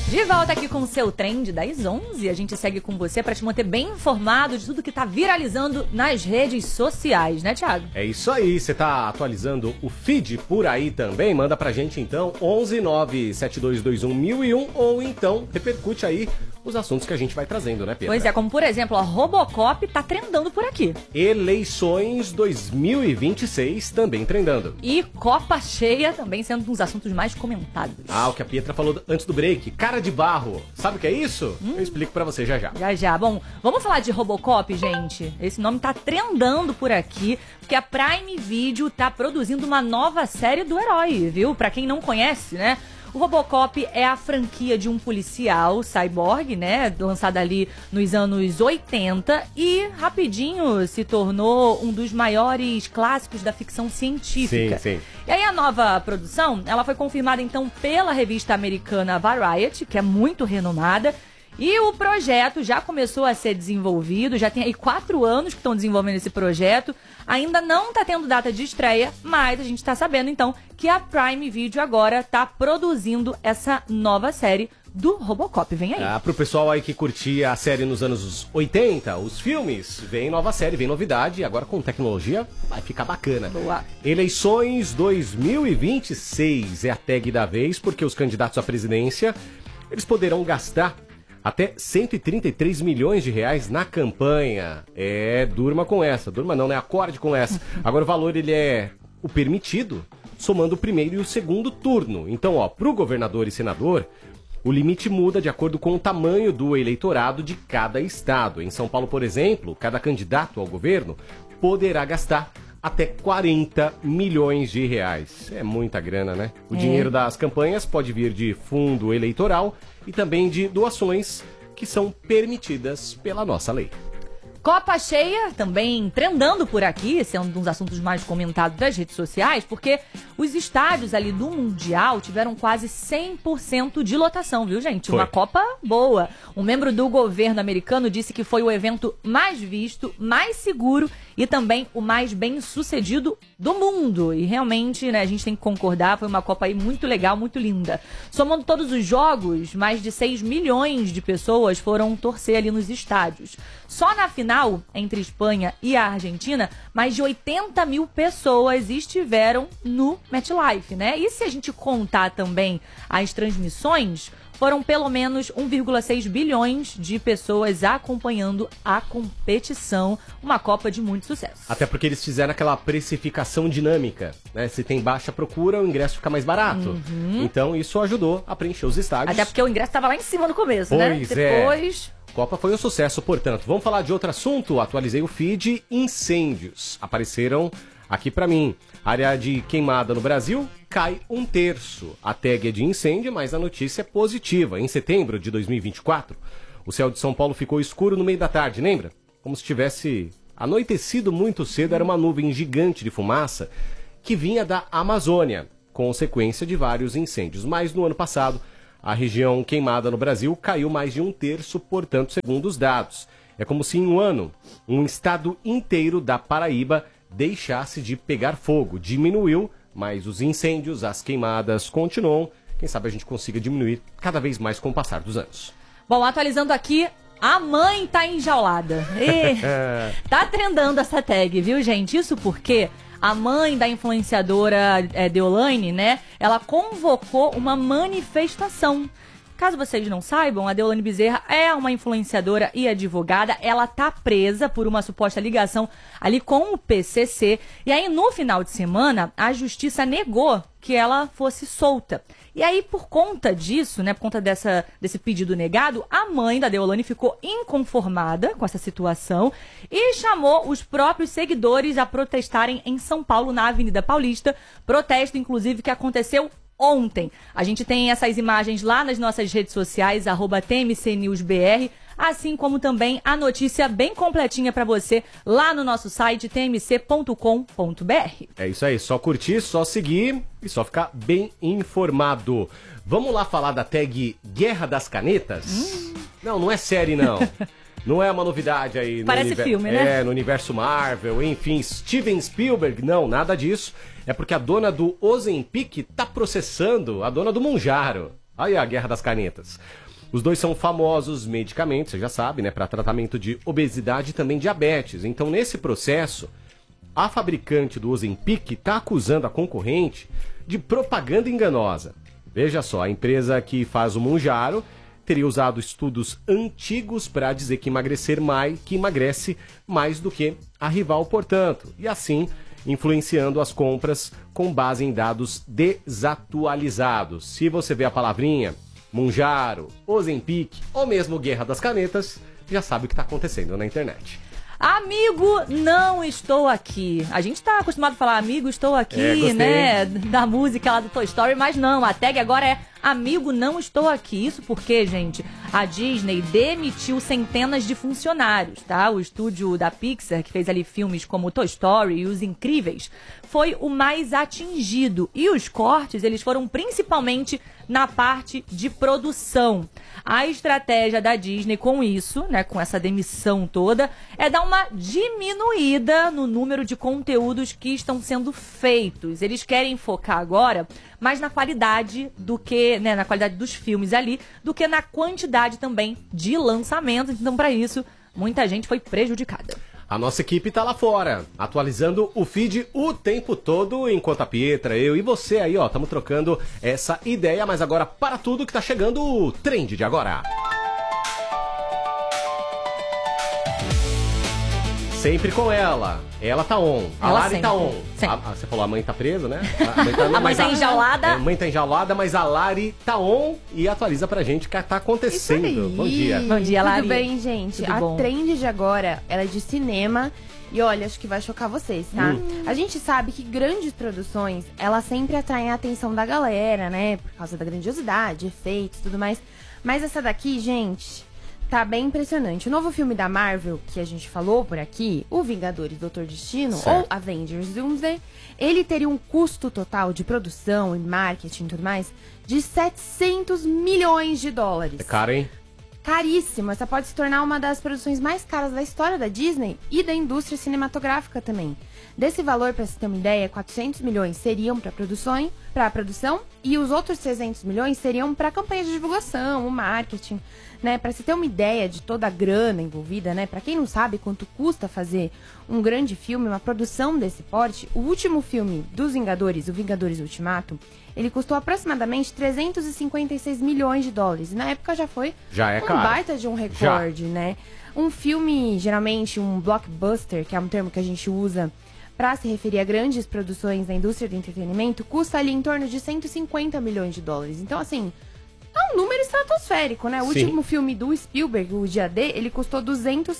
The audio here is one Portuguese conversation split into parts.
De volta aqui com o seu Trend das 11. A gente segue com você para te manter bem informado de tudo que tá viralizando nas redes sociais, né, Thiago? É isso aí, você tá atualizando o feed por aí também? Manda pra gente então, 11972211001 ou então repercute aí os assuntos que a gente vai trazendo, né, Pedro? Pois é, como por exemplo, a Robocop tá trendando por aqui. Eleições 2026 também trendando. E Copa Cheia também sendo um dos assuntos mais comentados. Ah, o que a Pietra falou antes do break, cara de barro. Sabe o que é isso? Eu explico pra você já já. Já. Bom, vamos falar de Robocop, gente? Esse nome tá trendando por aqui, porque a Prime Video tá produzindo uma nova série do herói, viu? Pra quem não conhece, né? O Robocop é a franquia de um policial cyborg, né? Lançada ali nos anos 80 e rapidinho se tornou um dos maiores clássicos da ficção científica. Sim. E aí a nova produção, ela foi confirmada então pela revista americana Variety, que é muito renomada. E o projeto já começou a ser desenvolvido, já tem aí 4 anos que estão desenvolvendo esse projeto. Ainda não está tendo data de estreia, mas a gente está sabendo então que a Prime Video agora está produzindo essa nova série do Robocop. Vem aí. Pro pessoal aí que curtia a série nos anos 80, os filmes, vem nova série, vem novidade. Agora com tecnologia vai ficar bacana. Boa. Eleições 2026 é a tag da vez, porque os candidatos à presidência, eles poderão gastar até 133 milhões de reais na campanha. Durma com essa. Durma não, né? Acorde com essa. Agora o valor, ele é o permitido, somando o primeiro e o segundo turno. Então, pro governador e senador, o limite muda de acordo com o tamanho do eleitorado de cada estado. Em São Paulo, por exemplo, cada candidato ao governo poderá gastar até 40 milhões de reais. É muita grana, né? O dinheiro das campanhas pode vir de fundo eleitoral e também de doações que são permitidas pela nossa lei. Copa Cheia também trendando por aqui, esse é um dos assuntos mais comentados das redes sociais, porque os estádios ali do Mundial tiveram quase 100% de lotação, viu, gente? Uma Copa boa. Um membro do governo americano disse que foi o evento mais visto, mais seguro e também o mais bem sucedido do mundo. E realmente, né, a gente tem que concordar, foi uma Copa aí muito legal, muito linda. Somando todos os jogos, mais de 6 milhões de pessoas foram torcer ali nos estádios. Só na final, entre Espanha e a Argentina, mais de 80 mil pessoas estiveram no MetLife, né? E se a gente contar também as transmissões, foram pelo menos 1,6 bilhões de pessoas acompanhando a competição. Uma Copa de muito sucesso. Até porque eles fizeram aquela precificação dinâmica, né? Se tem baixa procura, o ingresso fica mais barato. Então isso ajudou a preencher os estádios. Até porque o ingresso estava lá em cima no começo, né? Depois... Copa foi um sucesso, portanto. Vamos falar de outro assunto. Atualizei o feed. Incêndios apareceram aqui pra mim. Área de queimada no Brasil cai 1/3. A tag é de incêndio, mas a notícia é positiva. Em setembro de 2024, o céu de São Paulo ficou escuro no meio da tarde, lembra? Como se tivesse anoitecido muito cedo. Era uma nuvem gigante de fumaça que vinha da Amazônia, consequência de vários incêndios. Mas no ano passado, a região queimada no Brasil caiu mais de 1/3, portanto, segundo os dados. É como se em um ano, um estado inteiro da Paraíba deixasse de pegar fogo. Diminuiu, mas os incêndios, as queimadas continuam. Quem sabe a gente consiga diminuir cada vez mais com o passar dos anos. Bom, atualizando aqui, a mãe tá enjaulada. Tá trendando essa tag, viu, gente? Isso porque a mãe da influenciadora Deolane, né? Ela convocou uma manifestação. Caso vocês não saibam, a Deolane Bezerra é uma influenciadora e advogada. Ela tá presa por uma suposta ligação ali com o PCC. E aí, no final de semana, a justiça negou que ela fosse solta. E aí, por conta disso, né, por conta desse pedido negado, a mãe da Deolane ficou inconformada com essa situação e chamou os próprios seguidores a protestarem em São Paulo, na Avenida Paulista. Protesto, inclusive, que aconteceu ontem. A gente tem essas imagens lá nas nossas redes sociais, @TMCNewsBR, assim como também a notícia bem completinha para você lá no nosso site tmc.com.br. É isso aí, só curtir, só seguir e só ficar bem informado. Vamos lá falar da tag Guerra das Canetas? Não é série não. Não é uma novidade aí. Parece filme, né? No universo Marvel, enfim, Steven Spielberg, não, nada disso. É porque a dona do Ozempic tá processando a dona do Monjaro. Aí a Guerra das Canetas. Os dois são famosos medicamentos, você já sabe, né, para tratamento de obesidade e também diabetes. Então, nesse processo, a fabricante do Ozempic está acusando a concorrente de propaganda enganosa. Veja só, a empresa que faz o Mounjaro teria usado estudos antigos para dizer que emagrece mais do que a rival, portanto, e assim influenciando as compras com base em dados desatualizados. Se você vê a palavrinha Mounjaro, Ozempic ou mesmo Guerra das Canetas, já sabe o que está acontecendo na internet. Amigo, não estou aqui. A gente tá acostumado a falar amigo, estou aqui, né? Da música lá do Toy Story, mas não, a tag agora é amigo, não estou aqui. Isso porque, gente, a Disney demitiu centenas de funcionários, tá? O estúdio da Pixar, que fez ali filmes como Toy Story e Os Incríveis, foi o mais atingido. E os cortes, eles foram principalmente na parte de produção. A estratégia da Disney com isso, né, com essa demissão toda, é dar uma diminuída no número de conteúdos que estão sendo feitos. Eles querem focar agora mais na qualidade do que, né, na qualidade dos filmes ali, do que na quantidade também de lançamentos. Então, para isso, muita gente foi prejudicada. A nossa equipe tá lá fora, atualizando o feed o tempo todo, enquanto a Pietra, eu e você aí, ó, estamos trocando essa ideia, mas agora para tudo que tá chegando o Trend de Agora. Sempre com ela. Ela tá on. A Lari tá on. Você falou a mãe tá presa, né? A mãe tá enjaulada. A mãe tá enjaulada, mas a Lari tá on e atualiza pra gente o que tá acontecendo. Bom dia. Bom dia, Lari. Tudo bem, gente? Tudo bom? A Trend de Agora, ela é de cinema. E olha, acho que vai chocar vocês, tá? A gente sabe que grandes produções, elas sempre atraem a atenção da galera, né? Por causa da grandiosidade, efeitos e tudo mais. Mas essa daqui, gente, tá bem impressionante. O novo filme da Marvel, que a gente falou por aqui, o Vingadores Doutor Destino, certo, ou Avengers Doomsday, ele teria um custo total de produção e marketing e tudo mais de 700 milhões de dólares. É caro, hein? Caríssimo. Essa pode se tornar uma das produções mais caras da história da Disney e da indústria cinematográfica também. Desse valor, para você ter uma ideia, 400 milhões seriam para a produção e os outros 300 milhões seriam para a campanha de divulgação, o marketing, né? Para você ter uma ideia de toda a grana envolvida, né? Para quem não sabe quanto custa fazer um grande filme, uma produção desse porte, o último filme dos Vingadores, o Vingadores Ultimato, ele custou aproximadamente 356 milhões de dólares. E na época já foi caro. Baita de um recorde, né? Um filme, geralmente, um blockbuster, que é um termo que a gente usa para se referir a grandes produções da indústria do entretenimento, custa ali em torno de 150 milhões de dólares. Então, assim, é um número estratosférico, né? O último filme do Spielberg, o Dia D, ele custou 200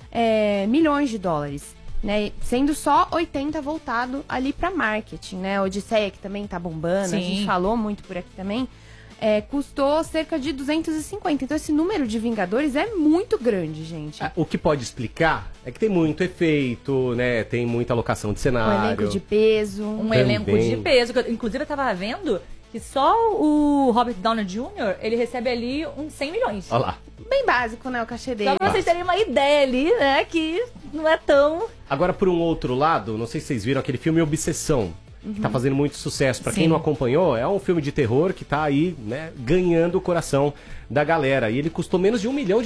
milhões de dólares. Né, sendo só 80 voltado ali para marketing, né? Odisseia, que também tá bombando, Sim. A gente falou muito por aqui também, custou cerca de 250. Então esse número de Vingadores é muito grande, gente. O que pode explicar é que tem muito efeito, né? Tem muita alocação de cenário. Um elenco de peso. Um elenco de peso. Que inclusive eu tava vendo que só o Robert Downey Jr., ele recebe ali uns 100 milhões. Olha lá. Bem básico, né, o cachê dele. Só pra vocês terem uma ideia ali, né, que não é tão... Agora, por um outro lado, não sei se vocês viram aquele filme Obsessão, que tá fazendo muito sucesso. Pra quem não acompanhou, é um filme de terror que tá aí, né, ganhando o coração da galera. E ele custou menos de $1 milhão,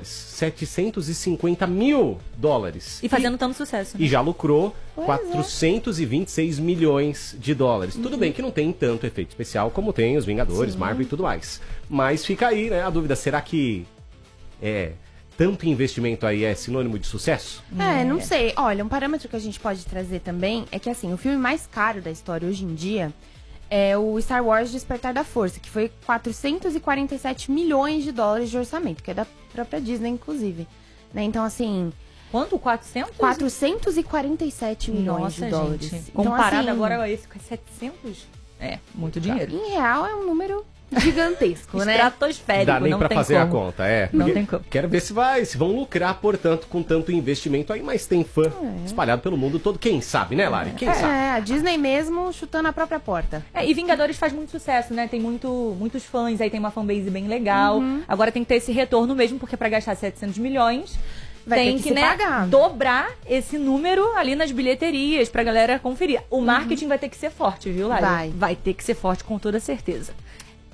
750 mil dólares. E fazendo tanto sucesso. Né? E já lucrou 426 milhões de dólares. Tudo bem que não tem tanto efeito especial como tem os Vingadores, Marvel e tudo mais. Mas fica aí, né, a dúvida, será que tanto investimento aí é sinônimo de sucesso? Não sei. Olha, um parâmetro que a gente pode trazer também é que, assim, o filme mais caro da história hoje em dia é o Star Wars Despertar da Força, que foi 447 milhões de dólares de orçamento, que é da própria Disney, inclusive. Né? Então, assim... Quanto? 400? 447 milhões de dólares. Gente. Então, comparado assim, agora a esse com 700, muito dinheiro. Em real, é um número gigantesco, né? Estratosférico, Dá nem não pra tem fazer como. a conta, Não Porque tem como. Quero ver se vão lucrar, portanto, com tanto investimento aí, mas tem fã espalhado pelo mundo todo. Quem sabe, né, Lari? Quem sabe? A Disney mesmo chutando a própria porta. E Vingadores faz muito sucesso, né? Tem muitos fãs, aí tem uma fanbase bem legal. Agora tem que ter esse retorno mesmo, porque pra gastar 700 milhões... Tem que se pagar. dobrar esse número ali nas bilheterias pra galera conferir. O marketing vai ter que ser forte, viu, Lari? Vai. Vai ter que ser forte com toda certeza.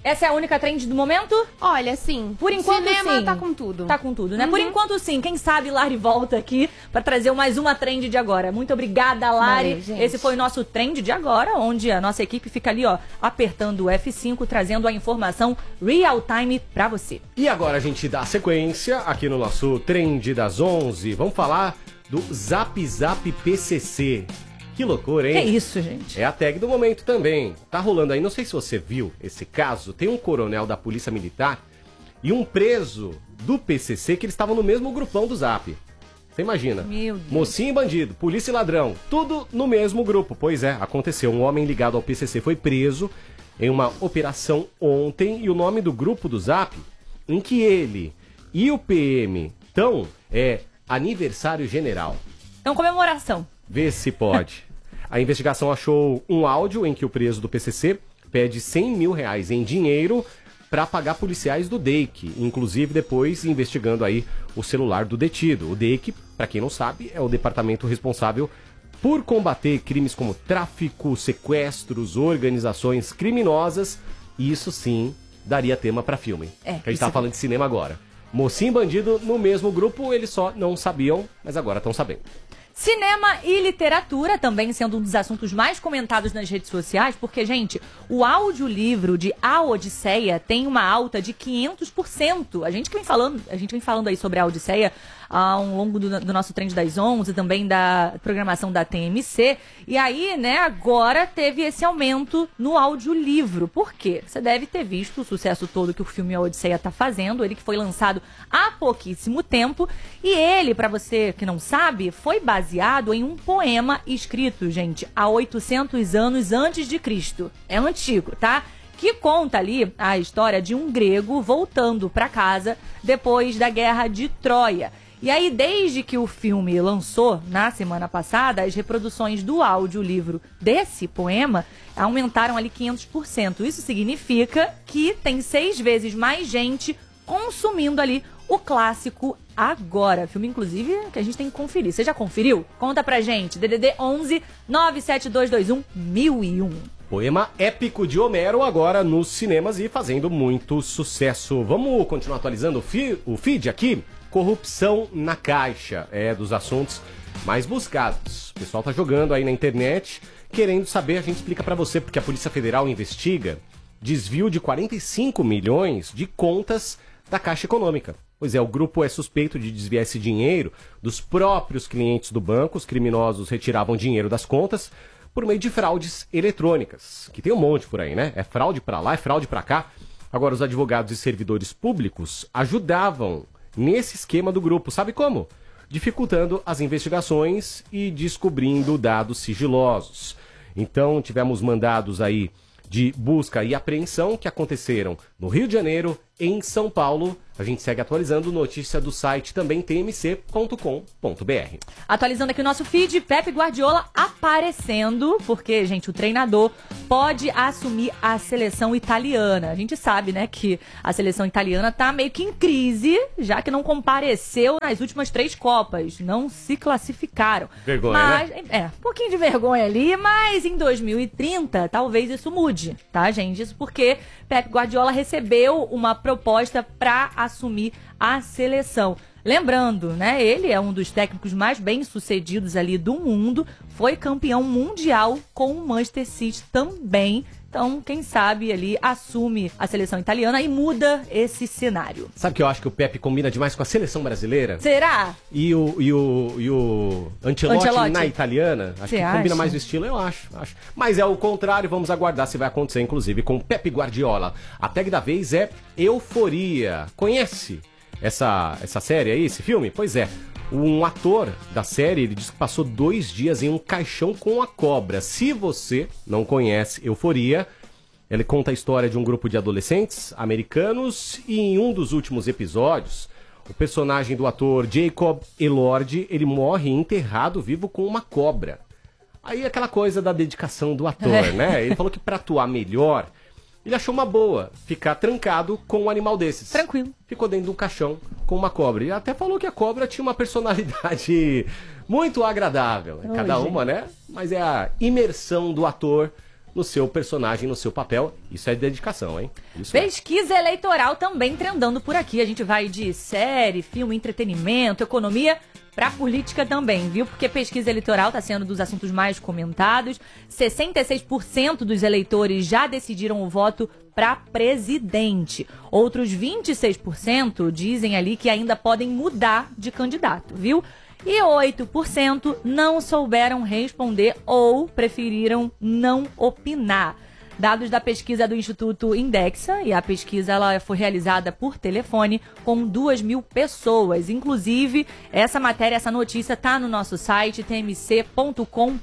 Essa é a única trend do momento? Olha, sim. Por enquanto, cinema sim. tá com tudo. Tá com tudo, né? Por enquanto, sim. Quem sabe Lari volta aqui pra trazer mais uma trend de agora. Muito obrigada, Lari. Valeu, gente. Esse foi o nosso trend de agora, onde a nossa equipe fica ali, ó, apertando o F5, trazendo a informação real time pra você. E agora a gente dá sequência aqui no nosso Trend das 11. Vamos falar do Zap Zap PCC. Que loucura, hein? Que isso, gente? É a tag do momento também. Tá rolando aí, não sei se você viu esse caso, tem um coronel da Polícia Militar e um preso do PCC que eles estavam no mesmo grupão do Zap. Você imagina? Meu Deus. Mocinho e bandido, polícia e ladrão, tudo no mesmo grupo. Pois é, aconteceu. Um homem ligado ao PCC foi preso em uma operação ontem e o nome do grupo do Zap, em que ele e o PM estão, é Aniversário General. Então, comemoração. Vê se pode. A investigação achou um áudio em que o preso do PCC pede R$100 mil em dinheiro para pagar policiais do DEIC, inclusive depois investigando aí o celular do detido. O DEIC, para quem não sabe, é o departamento responsável por combater crimes como tráfico, sequestros, organizações criminosas. E isso sim daria tema para filme. A gente tá falando de cinema agora. Mocinho e bandido no mesmo grupo, eles só não sabiam, mas agora estão sabendo. Cinema e literatura também sendo um dos assuntos mais comentados nas redes sociais, porque, gente, o audiolivro de A Odisseia tem uma alta de 500%. A gente vem falando aí sobre a Odisseia ao longo do nosso Trend das 11, também da programação da TMC. E aí, né, agora teve esse aumento no audiolivro. Por quê? Você deve ter visto o sucesso todo que o filme A Odisseia tá fazendo, ele que foi lançado há pouquíssimo tempo. E ele, pra você que não sabe, foi baseado em um poema escrito, gente, há 800 anos antes de Cristo. É antigo, tá? Que conta ali a história de um grego voltando pra casa depois da Guerra de Troia. E aí, desde que o filme lançou, na semana passada, as reproduções do audiolivro desse poema aumentaram ali 500%. Isso significa que tem 6 vezes mais gente consumindo ali o clássico agora. Filme, inclusive, que a gente tem que conferir. Você já conferiu? Conta pra gente. DDD 11 97221 1001. Poema épico de Homero agora nos cinemas e fazendo muito sucesso. Vamos continuar atualizando o feed aqui? Corrupção na Caixa é dos assuntos mais buscados. O pessoal tá jogando aí na internet, querendo saber, a gente explica pra você, porque a Polícia Federal investiga desvio de 45 milhões de contas da Caixa Econômica. Pois é, o grupo é suspeito de desviar esse dinheiro dos próprios clientes do banco. Os criminosos retiravam dinheiro das contas por meio de fraudes eletrônicas, que tem um monte por aí, né? É fraude pra lá, é fraude pra cá. Agora, os advogados e servidores públicos ajudavam nesse esquema do grupo. Sabe como? Dificultando as investigações e descobrindo dados sigilosos. Então, tivemos mandados aí de busca e apreensão que aconteceram no Rio de Janeiro, em São Paulo. A gente segue atualizando notícia do site também tmc.com.br. Atualizando aqui o nosso feed, Pep Guardiola aparecendo, porque, gente, o treinador pode assumir a seleção italiana. A gente sabe, né, que a seleção italiana tá meio que em crise, já que não compareceu nas últimas 3 Copas. Não se classificaram. Vergonha, mas, né? Um pouquinho de vergonha ali, mas em 2030 talvez isso mude, tá, gente? Isso porque Pep Guardiola recebeu uma proposta para assumir a seleção. Lembrando, né, ele é um dos técnicos mais bem-sucedidos ali do mundo, foi campeão mundial com o Manchester City também. Então, quem sabe ali assume a seleção italiana e muda esse cenário. Sabe que eu acho que o Pepe combina demais com a seleção brasileira? Será? E o Ancelotti na italiana? Acho que combina mais o estilo, eu acho. Mas é o contrário, vamos aguardar se vai acontecer, inclusive, com o Pepe Guardiola. A tag da vez é Euforia. Conhece essa série aí, esse filme? Pois é. Um ator da série, ele disse que passou 2 dias em um caixão com a cobra. Se você não conhece Euforia, ele conta a história de um grupo de adolescentes americanos e em um dos últimos episódios, o personagem do ator Jacob Elord, ele morre enterrado vivo com uma cobra. Aí aquela coisa da dedicação do ator, né? Ele falou que pra atuar melhor, ele achou uma boa ficar trancado com um animal desses. Tranquilo. Ficou dentro de um caixão com uma cobra. E até falou que a cobra tinha uma personalidade muito agradável. Cada uma, né? Mas é a imersão do ator no seu personagem, no seu papel. Isso é dedicação, hein? Isso Pesquisa eleitoral também trendando por aqui. A gente vai de série, filme, entretenimento, economia pra política também, viu? Porque pesquisa eleitoral tá sendo dos assuntos mais comentados. 66% dos eleitores já decidiram o voto para presidente. Outros 26% dizem ali que ainda podem mudar de candidato, viu? E 8% não souberam responder ou preferiram não opinar. Dados da pesquisa do Instituto Indexa, e a pesquisa ela foi realizada por telefone com 2.000 pessoas. Inclusive, essa matéria, essa notícia está no nosso site tmc.com.br.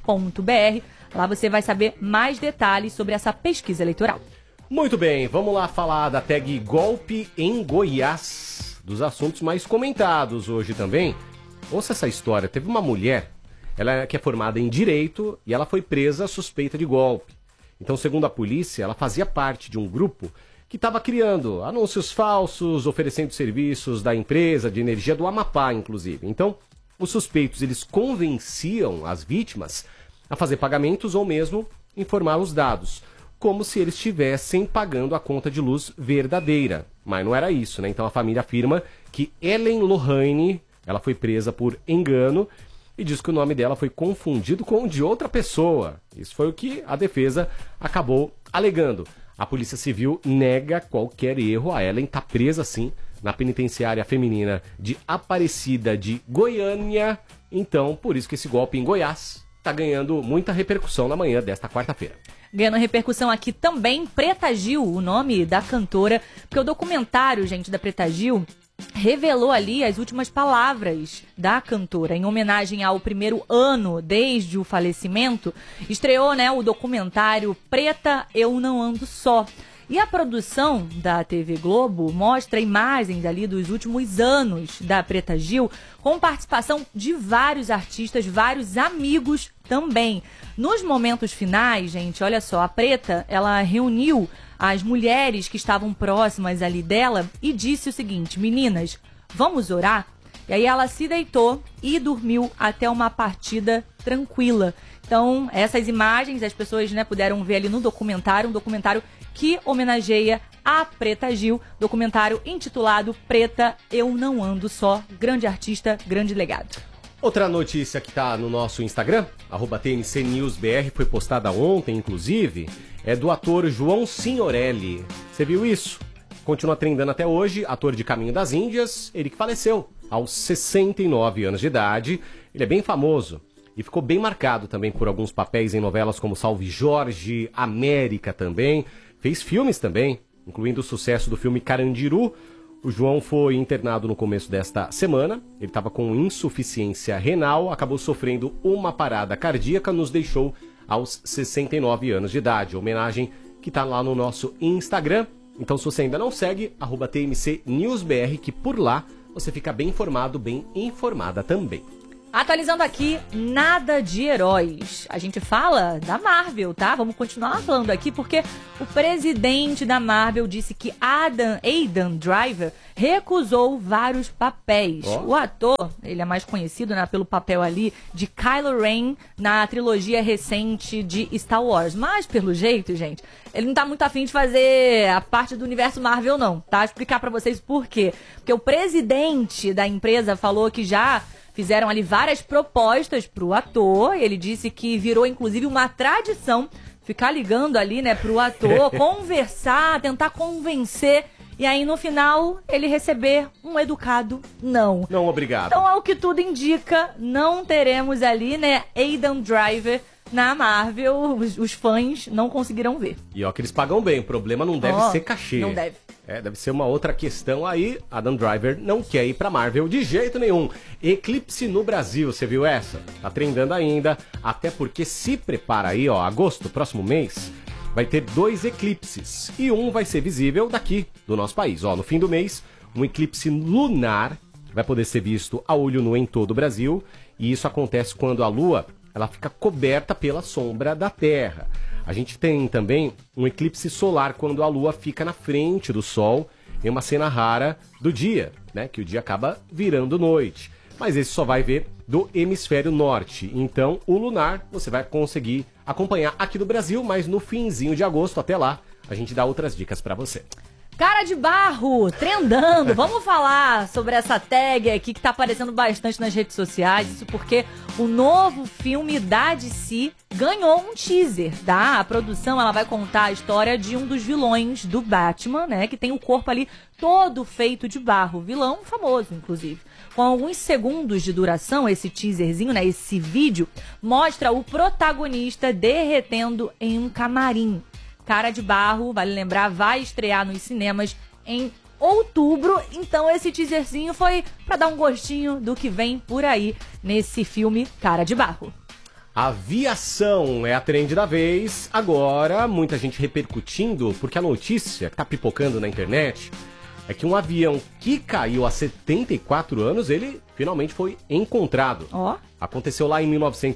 Lá você vai saber mais detalhes sobre essa pesquisa eleitoral. Muito bem, vamos lá falar da tag golpe em Goiás, dos assuntos mais comentados hoje também. Ouça essa história, teve uma mulher, ela que é formada em Direito e ela foi presa suspeita de golpe. Então, segundo a polícia, ela fazia parte de um grupo que estava criando anúncios falsos, oferecendo serviços da empresa de energia do Amapá, inclusive. Então, os suspeitos, eles convenciam as vítimas a fazer pagamentos ou mesmo informar os dados, como se eles estivessem pagando a conta de luz verdadeira. Mas não era isso, né? Então, a família afirma que Ellen Lohane, ela foi presa por engano e diz que o nome dela foi confundido com o de outra pessoa. Isso foi o que a defesa acabou alegando. A Polícia Civil nega qualquer erro. A Ellen está presa, sim, na penitenciária feminina de Aparecida de Goiânia. Então, por isso que esse golpe em Goiás está ganhando muita repercussão na manhã desta quarta-feira. Ganhando repercussão aqui também, Preta Gil, o nome da cantora, porque o documentário, gente, da Preta Gil revelou ali as últimas palavras da cantora em homenagem ao primeiro ano desde o falecimento. Estreou, né, o documentário Preta, Eu Não Ando Só. E a produção da TV Globo mostra imagens ali dos últimos anos da Preta Gil, com participação de vários artistas, vários amigos também. Nos momentos finais, gente, olha só, a Preta, ela reuniu as mulheres que estavam próximas ali dela e disse o seguinte: meninas, vamos orar? E aí ela se deitou e dormiu até uma partida tranquila. Então, essas imagens as pessoas, né, puderam ver ali no documentário, um documentário que homenageia a Preta Gil, documentário intitulado Preta, Eu Não Ando Só, grande artista, grande legado. Outra notícia que está no nosso Instagram, @TNCNewsBR, foi postada ontem, inclusive, é do ator João Signorelli. Você viu isso? Continua trendando até hoje, ator de Caminho das Índias, ele que faleceu aos 69 anos de idade. Ele é bem famoso e ficou bem marcado também por alguns papéis em novelas como Salve Jorge, América também. Fez filmes também, incluindo o sucesso do filme Carandiru. O João foi internado no começo desta semana. Ele estava com insuficiência renal, acabou sofrendo uma parada cardíaca, nos deixou aos 69 anos de idade. Homenagem que está lá no nosso Instagram. Então, se você ainda não segue, @TMCNewsBR, que por lá você fica bem informado, bem informada também. Atualizando aqui, nada de heróis. A gente fala da Marvel, tá? Vamos continuar falando aqui porque o presidente da Marvel disse que Aidan Driver recusou vários papéis. O ator, ele é mais conhecido, né, pelo papel ali de Kylo Ren na trilogia recente de Star Wars. Mas, pelo jeito, gente, ele não tá muito afim de fazer a parte do universo Marvel, não, tá? Vou explicar pra vocês por quê. Porque o presidente da empresa falou que já fizeram ali várias propostas pro ator. Ele disse que virou, inclusive, uma tradição ficar ligando ali, né, pro ator, conversar, tentar convencer. E aí, no final, ele receber um educado não. Não, obrigado. Então, ao que tudo indica, não teremos ali, né, Aidan Driver na Marvel. Os fãs não conseguiram ver. E ó, que eles pagam bem. O problema não deve ser cachê. Não deve. Deve ser uma outra questão aí. Adam Driver não quer ir pra Marvel de jeito nenhum. Eclipse no Brasil, você viu essa? Tá trendando ainda, até porque se prepara aí, ó, agosto, próximo mês, vai ter 2 eclipses. E um vai ser visível daqui, do nosso país. Ó, no fim do mês, um eclipse lunar vai poder ser visto a olho nu em todo o Brasil. E isso acontece quando a Lua, ela fica coberta pela sombra da Terra. A gente tem também um eclipse solar quando a Lua fica na frente do Sol, em uma cena rara do dia, né? Que o dia acaba virando noite. Mas esse só vai ver do hemisfério norte. Então, o lunar você vai conseguir acompanhar aqui no Brasil, mas no finzinho de agosto, até lá, a gente dá outras dicas pra você. Cara de barro, trendando. Vamos falar sobre essa tag aqui que tá aparecendo bastante nas redes sociais. Isso porque o novo filme da DC ganhou um teaser, tá? A produção, ela vai contar a história de um dos vilões do Batman, né? Que tem o corpo ali todo feito de barro. Vilão famoso, inclusive. Com alguns segundos de duração, esse teaserzinho, né? Esse vídeo mostra o protagonista derretendo em um camarim. Cara de Barro, vale lembrar, vai estrear nos cinemas em outubro. Então esse teaserzinho foi pra dar um gostinho do que vem por aí nesse filme Cara de Barro. Aviação é a trend da vez. Agora, muita gente repercutindo, porque a notícia que tá pipocando na internet é que um avião que caiu há 74 anos, ele finalmente foi encontrado. Ó. Aconteceu lá em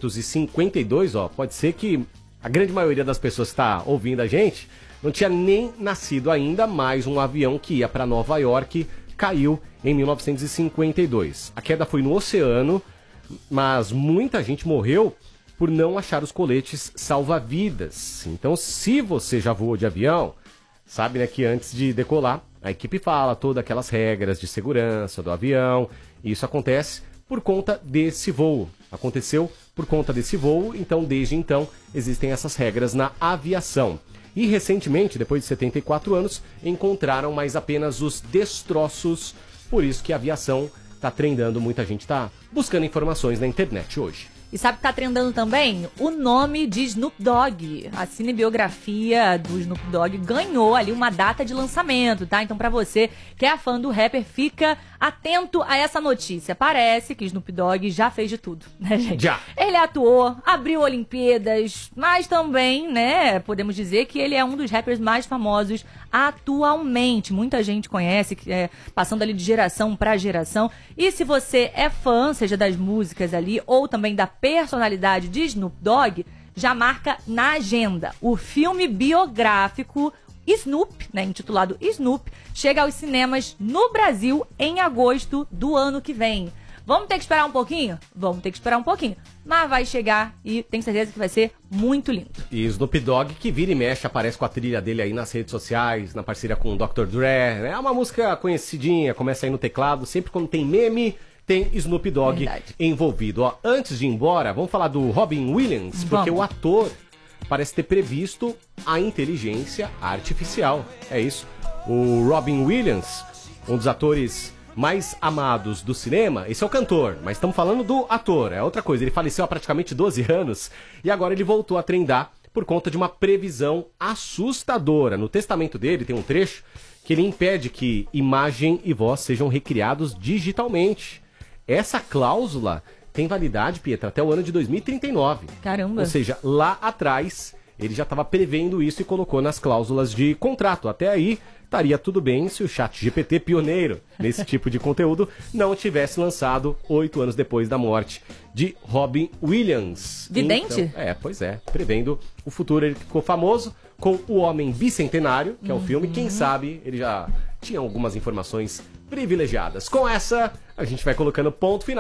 1952, ó. Pode ser que a grande maioria das pessoas que está ouvindo a gente não tinha nem nascido ainda, mas um avião que ia para Nova York caiu em 1952. A queda foi no oceano, mas muita gente morreu por não achar os coletes salva-vidas. Então, se você já voou de avião, sabe, né, que antes de decolar, a equipe fala todas aquelas regras de segurança do avião. E isso acontece por conta desse voo. Aconteceu por conta desse voo, então desde então existem essas regras na aviação. E recentemente, depois de 74 anos, encontraram mais apenas os destroços, por isso que a aviação está trendando, muita gente está buscando informações na internet hoje. E sabe que tá trendando também? O nome de Snoop Dogg. A cinebiografia do Snoop Dogg ganhou ali uma data de lançamento, tá? Então pra você que é fã do rapper, fica atento a essa notícia. Parece que Snoop Dogg já fez de tudo, né, gente? Já. Ele atuou, abriu Olimpíadas, mas também, né, podemos dizer que ele é um dos rappers mais famosos atualmente. Muita gente conhece, passando ali de geração pra geração. E se você é fã, seja das músicas ali, ou também da personalidade de Snoop Dogg, já marca na agenda. O filme biográfico Snoop, né, intitulado Snoop, chega aos cinemas no Brasil em agosto do ano que vem. Vamos ter que esperar um pouquinho? Vamos ter que esperar um pouquinho. Mas vai chegar e tenho certeza que vai ser muito lindo. E Snoop Dogg, que vira e mexe, aparece com a trilha dele aí nas redes sociais, na parceria com o Dr. Dre. É uma música conhecidinha, começa aí no teclado. Sempre quando tem meme, tem Snoop Dogg envolvido. Ó, antes de ir embora, vamos falar do Robin Williams, porque o ator parece ter previsto a inteligência artificial. É isso. O Robin Williams, um dos atores mais amados do cinema, esse é o cantor, mas estamos falando do ator, é outra coisa. Ele faleceu há praticamente 12 anos e agora ele voltou a trendar por conta de uma previsão assustadora. No testamento dele tem um trecho que ele impede que imagem e voz sejam recriados digitalmente. Essa cláusula tem validade, Pietra, até o ano de 2039. Caramba! Ou seja, lá atrás ele já estava prevendo isso e colocou nas cláusulas de contrato. Até aí estaria tudo bem se o ChatGPT, pioneiro nesse tipo de conteúdo, não tivesse lançado 8 anos depois da morte de Robin Williams. Vidente? Então, pois é, prevendo o futuro. Ele ficou famoso com O Homem Bicentenário, que é o filme. Quem sabe ele já tinha algumas informações privilegiadas. Com essa, a gente vai colocando ponto final.